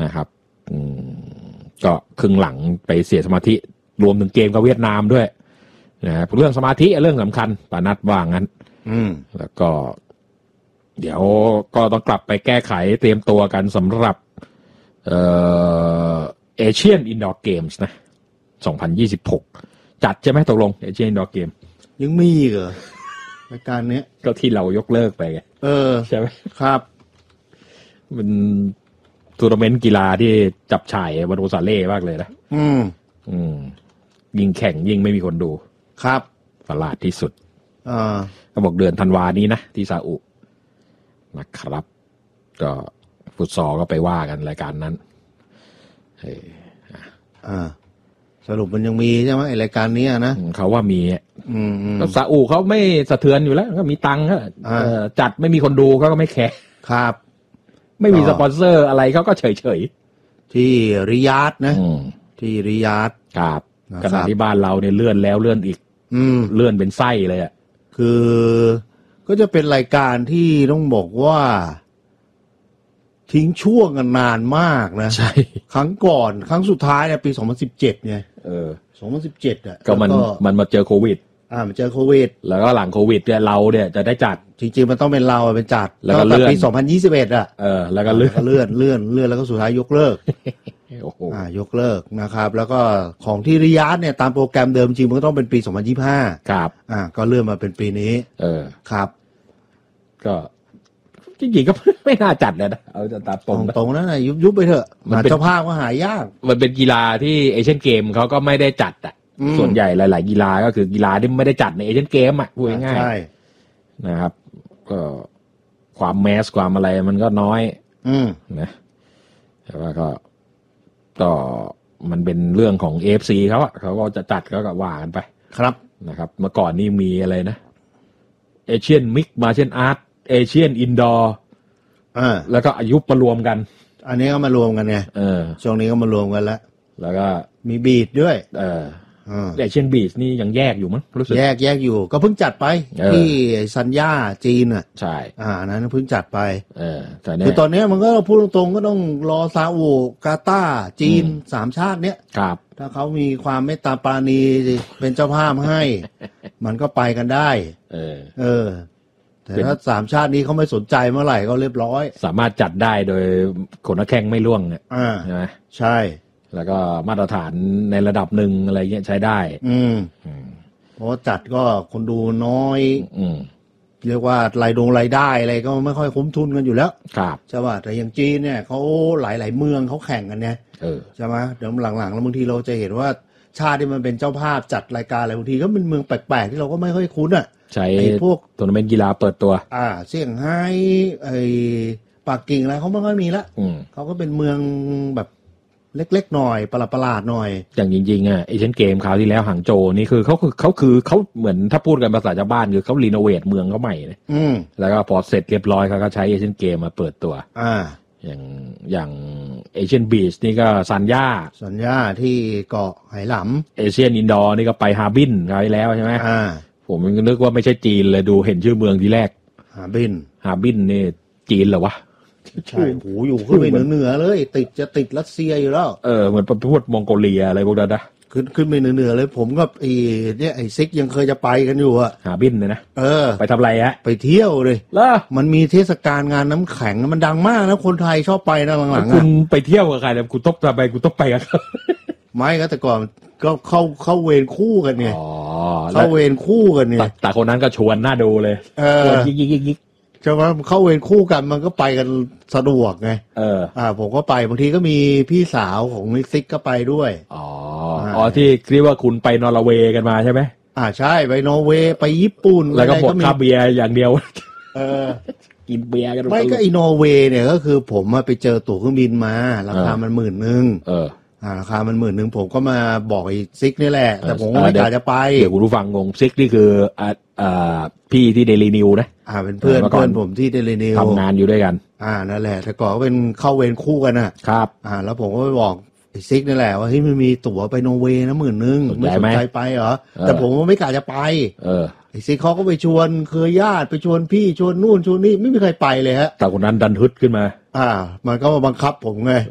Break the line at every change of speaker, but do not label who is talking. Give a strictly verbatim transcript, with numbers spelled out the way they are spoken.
นะครับก็ครึ่งหลังไปเสียสมาธิรวมถึงเกมกับเวียดนามด้วยนะเรื่องสมาธิเรื่องสำคัญปานัดว่างั้นแล้วก็เดี๋ยวก็ต้องกลับไปแก้ไขเตรียมตัวกันสำหรับเอ่อเอเชียนอินดอร์เกมส์นะสองพันยี่สิบหกจัดใช่ไหมตกลงเอเชียนอินดอร์เกม
ยังมีเหรอรายการนี้
ก็ที่เรายกเลิกไปไง
เออ
ใช่ไหม
ครับ
เป็นทัวร์นาเมนต์กีฬาที่จับฉ่ายวันโอซาเล่มากเลยนะ
อืม
อืมยิ่งแข่งยิ่งไม่มีคนดู
ครับ
ประหลาดที่สุด
อ่า
ก็บอกเดือนธันวานี้นะที่ซาอุนะครับก็ฟุตซอลก็ไปว่ากันรายการนั้นเออ
อ่าสรุปมันยังมีใช่ไหมไอรายการนี้นะ
เขาว่ามี
อืม
ก็ซาอุเขาไม่สะเทือนอยู่แล้วก็มีตังค์ก็จัดไม่มีคนดูเขาก็ไม่แคร์
ครับ
ไม่มีสปอนเซอร์อะไรเขาก็เฉยเฉย
ที่ริยาดนะที่ริยาด
ครับขณะที่บ้านเราเนี่ยเลื่อนแล้วเลื่อนอีกเลื่อนเป็นไส้เลยอ่ะ
คือก็จะเป็นรายการที่ต้องบอกว่าทิ้งช่วงกันนานมากนะ
ใช่
ครั้งก่อนครั้งสุดท้ายเนี่ยปีสองพันสิบเจ็ดไง
เออ
สองพันสิบเจ็ดอ่ะ
ก็มันมันมาเจอโควิด
อ่ามันเจอโควิด
แล้วก็หลังโควิดเนี่ยเราเนี่ยจะได้จัด
จริงๆมันต้องเป็นเราเป็นจัด
แล้วก็เลื่อน
ปีสองพันยี่สิบเอ็ดอ่ะ
เออแล้วก็เลื่อน
เลื่อนเลื่อนเลื่อนแล้วก็สุดท้ายยกเลิกโอ้โหอ่ายกเลิกนะครับแล้วก็ของที่ริยาดเนี่ยตามโปรแกรมเดิมจริงมันก็ต้องเป็นปีสองพันยี่สิบห้า
ครับ
อ่าก็เลื่อนมาเป็นปีนี้
เออ
ครับ
ก็จริงๆก็ไม่น่าจัดเลยนะเอาจะตัดตรง
ตรงนั้นนะยุบยุบไปเถอะมันเจ้าภาพก็หายาก
มันเป็นกีฬาที่เอเชียนเกมเขาก็ไม่ได้จัดอ่ะส่วนใหญ่หลายๆกีฬาก็คือกีฬาที่ไม่ได้จัดในเอเชียนเกมอ่ะพูดง่ายๆนะครับก็ความแมสความอะไรมันก็น้อยนะแต่ว่าก็ก็มันเป็นเรื่องของ เอ เอฟ ซี เขาอ่ะเขาก็จะจัดก็ก็ว่ากันไป
ครับ
นะครับเมื่อก่อนนี่มีอะไรนะเอเชียนมิกมาเชียนอาร์ตเอเชียนอินดอร์แล้วก็อายุมารวมกัน
อันนี้ก็มารวมกันไงช่วงนี้ก็มารวมกันแล้ว
แล้วก็
มีบีทด้วย
เออเอเชียนบีทนี่ยังแยกอยู่มั้งรู้สึก
แยกแยกอยู่ก็เพิ่งจัดไปที่ซันย่าจีนอ่ะ
ใช่
อ่านั้นเพิ่งจัดไป
เออ
คือตอนนี้มันก็พูดตรงๆก็ต้องรอซาอุกาตาร์จีนสามชาติเนี้ย
ครับ
ถ้าเขามีความเมตตาปราณีเป็นเจ้าภาพให้ มันก็ไปกันได้
เออ
เออแต่ถ้าสามชาตินี้เขาไม่สนใจเมื่อไหร่ก็เรียบร้อย
สามารถจัดได้โดยขนนักแข่งไม่ล่วงเนี่ยใช่ไหม
ใช่
แล้วก็มาตรฐานในระดับหนึ่งอะไรเงี้ยใช้ได้
อืมเพราะจัดก็คนดูน้อย
อืม
เรียกว่ารายดงรายได้อะไรก็ไม่ค่อยคุ้มทุนกันอยู่แล้ว
ครับ
ใช่ป่ะแต่อย่างจีนเนี่ยเขาหลายๆเมืองเขาแข่งกันเนี่ยใช่ไหมเดี๋ยวหลังๆแล้วบางทีเราจะเห็นว่าชาติที่มันเป็นเจ้าภาพจัดรายการอะไรบางทีก็เป็นเมืองแปลกๆที่เราก็ไม่ค่อยคุ้นอ่ะ
ใช้พวกทัวร์นาเมนต์กีฬาเปิดตัว
อ่าเซี่ยงไฮ้ไอ้ปักกิ่งอะไรเขาไม่ค่อยมีละเขาก็เป็นเมืองแบบเล็กๆหน่อยประหลาดๆหน่อย
อย่างจริงๆอ่ะเอเชียนเกมคราวที่แล้วหางโจวนี่คือเขาคือเขาคือเขาเหมือนถ้าพูดกันภาษาชาวบ้านคือเขารีโนเวทเมืองเขาใหม่เลยแล้วก็พอเสร็จเรียบร้อยเขาก็ใช้เอเชียนเกมมาเปิดตัว
อ่า
อย่างอย่างเอเชียนบีชนี่ก็ซันย่า
ซันย่าที่เกาะไหหลำ
เอเชียนอินดอร์นี่ก็ไปฮาร์บินคราวที่แล้วใช่ไหม
อ่า
ผมนึกว่าไม่ใช่จีนเลยดูเห็นชื่อเมืองทีแรก
ฮาร์บิน
ฮาร์บินนี่จีนเหรอวะ
ใช่หูอยู่ขึ้นไปเหนือๆเลยติดจะติดรัสเซียอยู่แล้ว
เออเหมือนพูดมองโกเลียอะไรพวกนั้นนะ
ขึ้นขึ้นไปเหนือๆเลยผมกับไอ้เนี่ยไอ้ซิกยังเคยจะไปกันอยู่อะ
ฮาร์บินเลยนะ
เออ
ไปทำอะไรฮะ
ไปเที่ยวเลย
แล้ว
มันมีเทศกาลงานน้ำแข็งมันดังมากนะคนไทยชอบไปนะหลังๆ
คุณไปเที่ยวกับใครแล้วคุณต้องไปคุณต้องไปกับเขา
ไม่ก็แต่ก่อนก็เข้าเข้าเวรคู่กันไงเข้าเวรคู่กันเนี่ย
แต่คนนั้นก็ชวนน่าดูเลยชวนยิกยิกยิกยิก
ใช่ไหมเข้าเวรคู่กันมันก็ไปกันสะดวกไง
เออ
อ่าผมก็ไปบางทีก็มีพี่สาวของมิซิกก็ไปด้วย
อ๋ออ๋อที่คิดว่าคุณไปนอร์เวย์กันมาใช่ไหม
อ่าใช่ไปนอร์เวย์ไปญี่ปุ่น
แล้วก็หมดค่าเบียร์อย่างเดียว
เออ
กินเบียร์กัน
ไม่ก็อีนอร์เวย์เนี่ยก็คือผมไปเจอตั๋วเครื่องบินมาราคามันหมื่นนึง
เออ
อ่าราคามันหมื่นนึงผมก็มาบอกไอ้ซิกนี่แหละแต่ผมก็ไม่กล้าจะไป
เดี๋ยวคุณผู้ฟังงงซิกนี่คืออ่าอ่าพี่ที่เดลีนิวนะ
อ่าเป็นเพื่อนเพื่อนผมที่เดลีนิว
ทำงานอยู่ด้วยกัน
อ่านั่นแหละแต่ก่อนก็เป็นเข้าเวรคู่กันนะครับอ่าแล้วผมก็ไปบอกไอ้ซิกนี่แหละว่าเฮ้ยมันมีตั๋วไปนอร์เวย์นะหมื่นนึงไม่สนใจไปเหรอแต่ผมก็ไม่กล้าจะไป
เออ
ไอ้ซิกเขาก็ไปชวนเคยญาติไปชวนพี่ชวนนู่นชวนนี่ไม่มีใครไปเลยฮะ
แต่คนนั้นดันฮึดขึ้นมา
อ่ามันก็มาบังคับผมไง